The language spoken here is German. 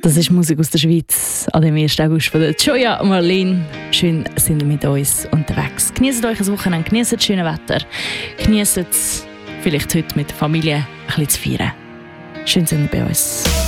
Das ist Musik aus der Schweiz an dem 1. August von der Joya Marlene. Schön sind ihr mit uns unterwegs. Genießt euch ein Wochenende, genießt das schöne Wetter, genießt es vielleicht heute mit der Familie ein bisschen zu feiern. Schön sind ihr bei uns.